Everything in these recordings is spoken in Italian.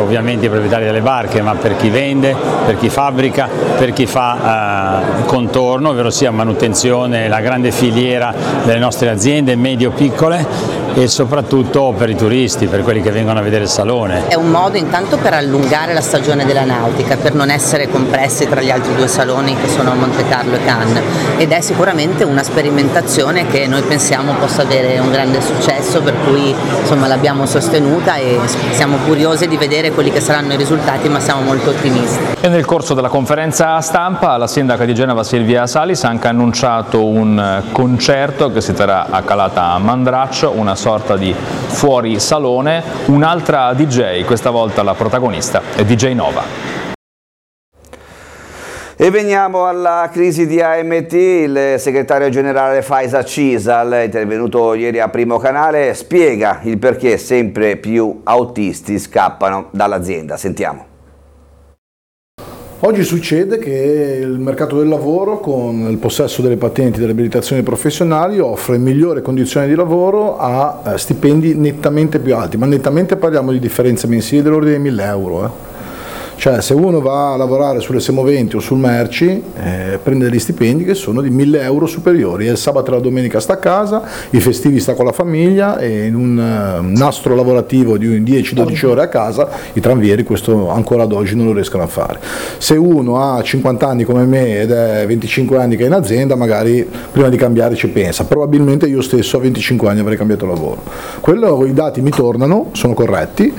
ovviamente i proprietari delle barche, ma per chi vende, per chi fabbrica, per chi fa contorno, ovvero sia manutenzione, la grande filiera delle nostre aziende medio-piccole, e soprattutto per i turisti, per quelli che vengono a vedere il salone. È un modo intanto per allungare la stagione della nautica, per non essere compressi tra gli altri due saloni che sono Monte Carlo e Cannes, ed è sicuramente una sperimentazione che noi pensiamo possa avere un grande successo, per cui insomma l'abbiamo sostenuta e siamo curiosi di vedere quelli che saranno i risultati, ma siamo molto ottimisti. E nel corso della conferenza stampa la sindaca di Genova Silvia Salis ha anche annunciato un concerto che si terrà a Calata Mandraccio, una sorta di fuori salone, un'altra DJ, questa volta la protagonista è DJ Nova. E veniamo alla crisi di AMT. Il segretario generale Faisal Cisal, intervenuto ieri a Primo Canale, spiega il perché sempre più autisti scappano dall'azienda. Sentiamo. Oggi succede che il mercato del lavoro, con il possesso delle patenti e delle abilitazioni professionali, offre migliori condizioni di lavoro a stipendi nettamente più alti, ma nettamente parliamo di differenze mensili dell'ordine di 1.000 euro. Cioè, se uno va a lavorare sulle semoventi o sul merci, prende degli stipendi che sono di 1.000 euro superiori, e il sabato e la domenica sta a casa, i festivi sta con la famiglia, e in un nastro lavorativo di 10-12 ore a casa i tranvieri questo ancora ad oggi non lo riescono a fare. Se uno ha 50 anni come me ed è 25 anni che è in azienda, magari prima di cambiare ci pensa. Probabilmente io stesso a 25 anni avrei cambiato lavoro. I dati mi tornano, sono corretti,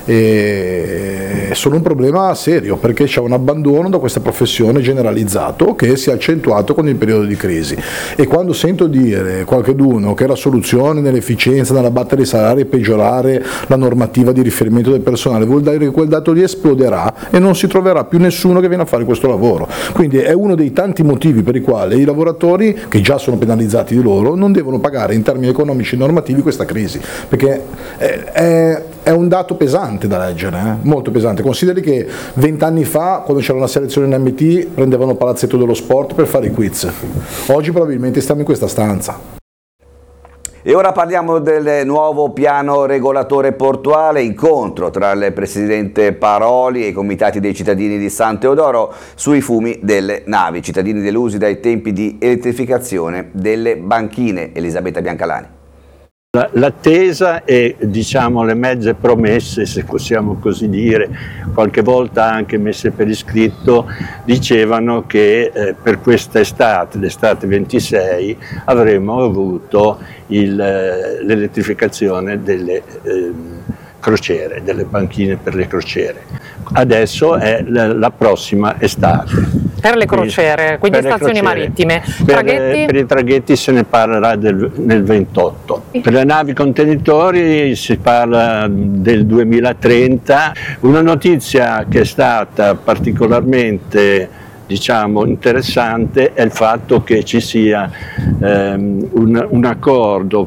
e sono un problema serio, perché c'è un abbandono da questa professione generalizzato che si è accentuato con il periodo di crisi. E quando sento dire qualcuno che la soluzione nell'efficienza, nell'abbattere i salari e peggiorare la normativa di riferimento del personale, vuol dire che quel dato lì esploderà e non si troverà più nessuno che viene a fare questo lavoro. Quindi è uno dei tanti motivi per i quali i lavoratori, che già sono penalizzati di loro, non devono pagare in termini economici e normativi questa crisi, perché è un dato pesante da leggere, molto pesante. Consideri che 20 anni fa, quando c'era una selezione in MT, prendevano il palazzetto dello sport per fare i quiz. Oggi probabilmente stiamo in questa stanza. E ora parliamo del nuovo piano regolatore portuale, incontro tra il presidente Paroli e i comitati dei cittadini di San Teodoro sui fumi delle navi, cittadini delusi dai tempi di elettrificazione delle banchine. Elisabetta Biancalani. L'attesa e diciamo le mezze promesse, se possiamo così dire, qualche volta anche messe per iscritto, dicevano che per questa estate, l'estate 26, avremmo avuto l'elettrificazione delle crociere, delle banchine per le crociere. Adesso è la prossima estate. Per le crociere, quindi stazioni marittime. Per i traghetti se ne parlerà nel 28. Per le navi contenitori si parla del 2030. Una notizia che è stata particolarmente interessante è il fatto che ci sia un accordo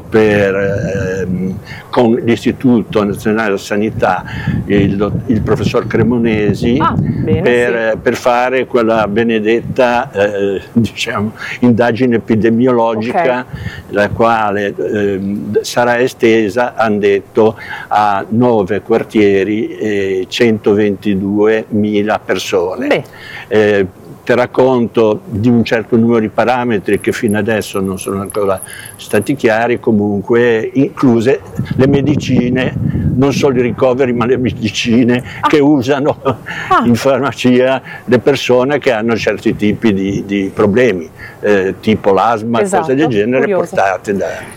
con l'Istituto Nazionale della Sanità, il professor Cremonesi, per fare quella benedetta indagine epidemiologica, la quale sarà estesa, hanno detto, a 9 quartieri e 122.000 persone. Terrà conto di un certo numero di parametri che fino adesso non sono ancora stati chiari, comunque incluse le medicine, non solo i ricoveri, ma le medicine che usano in farmacia le persone che hanno certi tipi di problemi, tipo l'asma, cose del genere, portate da...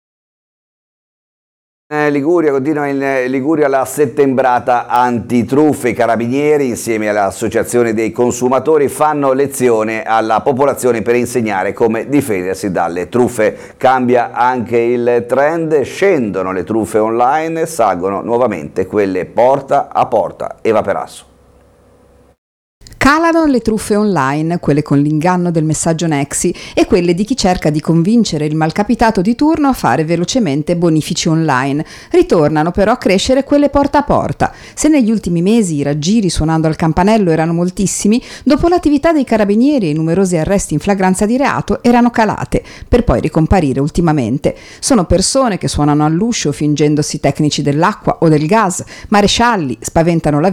Liguria, continua in Liguria la settembrata antitruffe. I carabinieri insieme all'associazione dei consumatori fanno lezione alla popolazione per insegnare come difendersi dalle truffe. Cambia anche il trend, scendono le truffe online, salgono nuovamente quelle porta a porta. Eva Perasso. Calano le truffe online, quelle con l'inganno del messaggio Nexi, e quelle di chi cerca di convincere il malcapitato di turno a fare velocemente bonifici online. Ritornano però a crescere quelle porta a porta. Se negli ultimi mesi i raggiri suonando al campanello erano moltissimi, dopo l'attività dei carabinieri e i numerosi arresti in flagranza di reato erano calate, per poi ricomparire ultimamente. Sono persone che suonano all'uscio fingendosi tecnici dell'acqua o del gas, marescialli, spaventano la